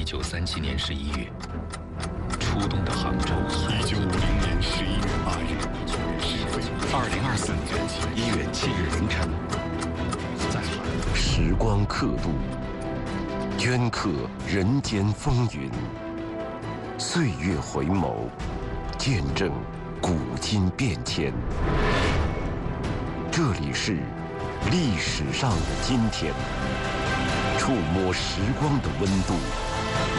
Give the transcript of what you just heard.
1937年11月，初冬的杭州。 1950年11月8日 2024年1月7日凌晨， 时光刻度，镌刻人间风云；岁月回眸，见证古今变迁。这里是历史上的今天，触摸时光的温度，